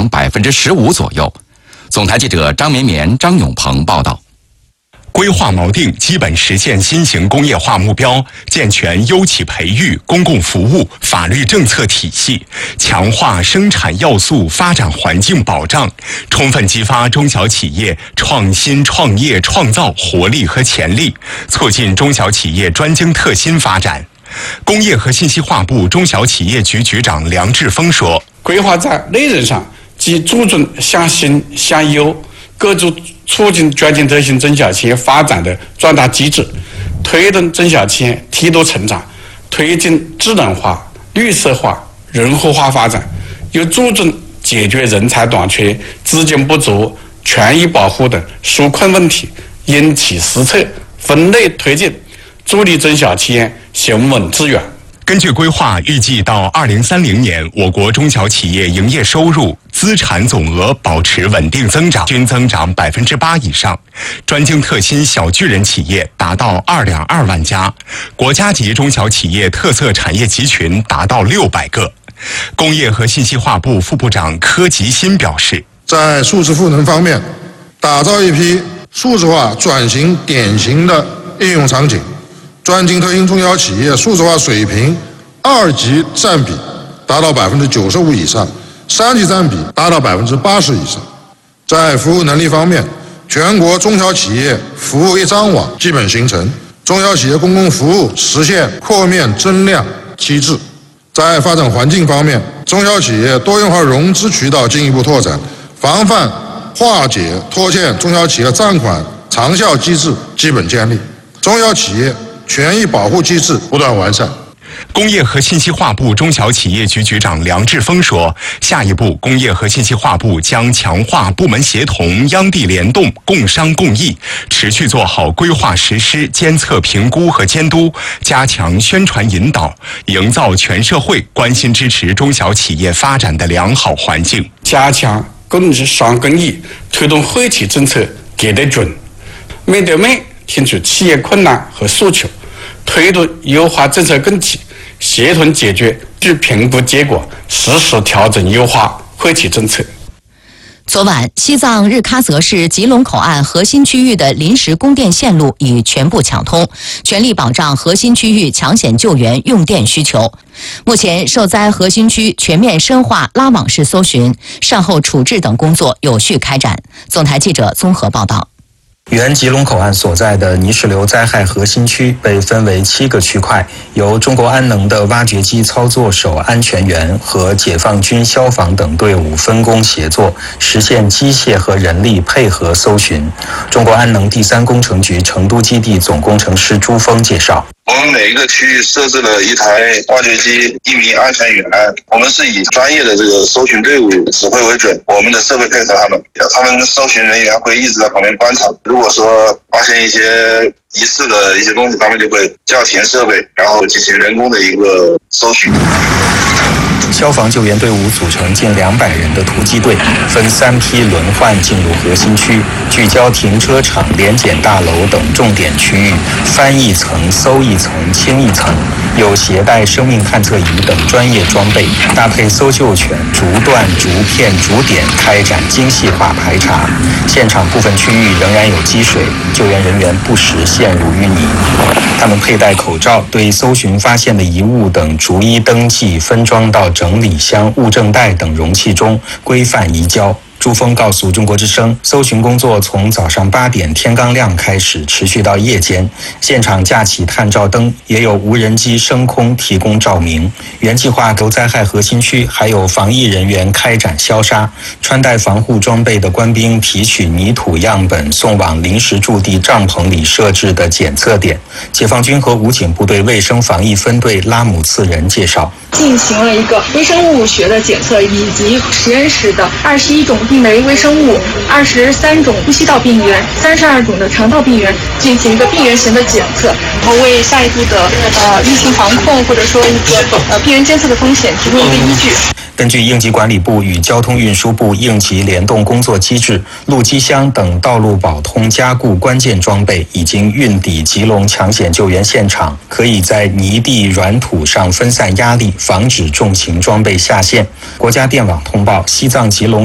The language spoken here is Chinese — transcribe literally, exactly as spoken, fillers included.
长百分之十五左右。总台记者张绵绵、张永鹏报道。 规划锚定基本实现新型工业化目标，健全优企培育、公共服务、法律政策体系，强化生产要素发展环境保障，充分激发中小企业创新创业创造活力和潜力，促进中小企业专精特新发展。工业和信息化部中小企业局局长梁志峰说：“ 规划在内容上既注重向新向优，构筑促进专精特新中小企业发展的壮大机制，推动中小企业梯度成长，推进智能化、绿色化、人活化发展，又注重解决人才短缺、资金不足、权益保护等纾困问题，因其施策，分类推进，助力中小企业行稳致远。” 根据规划，预计到二零三零年，我国中小企业营业收入、资产总额保持稳定增长，均增长百分之八以上。专精特新小巨人企业达到二点二万家，国家级中小企业特色产业集群达到六百个。工业和信息化部副部长柯吉新表示， 在数字赋能方面，打造一批数字化转型典型的应用场景。专精特新中小企业数字化水平二级占比达到百分之九十五以上，三级占比达到百分之八十以上。在服务能力方面，全国中小企业服务一张网基本形成，中小企业公共服务实现扩面增量机制。在发展环境方面，中小企业多元化融资渠道进一步拓展，防范化解拖欠中小企业账款长效机制基本建立，中小企业权益保护机制不断完善。 工业和信息化部中小企业局局长梁志峰说，下一步工业和信息化部将强化部门协同、央地联动、共商共益，持续做好规划实施、监测评估和监督，加强宣传引导，营造全社会关心支持中小企业发展的良好环境。 加强共商共益，推动惠企政策给得准，面对面听取企业困难和诉求，推动优化政策供给，协同解决据评估结果实时调整优化惠企政策。 昨晚，西藏日喀则市吉隆口岸核心区域的临时供电线路已全部抢通，全力保障核心区域抢险救援用电需求。目前，受灾核心区全面深化拉网式搜寻、善后处置等工作有序开展。总台记者综合报道。 原吉隆口岸所在的泥石流灾害核心区被分为七个区块，由中国安能的挖掘机操作手安全员和解放军消防等队伍分工协作，实现机械和人力配合搜寻。中国安能第三工程局成都基地总工程师朱峰介绍， 我们每一个区域设置了一台挖掘机，一名安全员，我们是以专业的这个搜寻队伍指挥为准，我们的设备配合他们，他们搜寻人员会一直在旁边观察，如果说发现一些疑似的一些东西，他们就会叫停设备，然后进行人工的一个搜寻。 消防救援队伍组成近两百人的突击队，分三批轮换进入核心区，聚焦停车场、联检大楼等重点区域，翻一层、搜一层、清一层，有携带生命探测仪等专业装备，搭配搜救犬，逐段、逐片、逐点开展精细化排查。现场部分区域仍然有积水，救援人员不时陷入淤泥。他们佩戴口罩，对搜寻发现的遗物等逐一登记，分装到整理箱、物证袋等容器中，规范移交。朱峰告诉中国之声，搜寻工作从早上八点天刚亮开始，持续到夜间。现场架起探照灯，也有无人机升空提供照明。原计划由灾害核心区还有防疫人员开展消杀，穿戴防护装备的官兵提取泥土样本，送往临时驻地帐篷里设置的检测点。解放军和武警部队卫生防疫分队拉姆次仁介绍， 进行了一个微生物学的检测，以及实验室的二十一种病媒微生物、二十三种呼吸道病原、三十二种的肠道病原进行一个病原型的检测，然后为下一步的呃疫情防控或者说一个呃病原监测的风险提供一个依据。 根据应急管理部与交通运输部应急联动工作机制，路基箱等道路保通加固关键装备已经运抵吉隆抢险救援现场，可以在泥地软土上分散压力，防止重型装备下陷。国家电网通报，西藏吉隆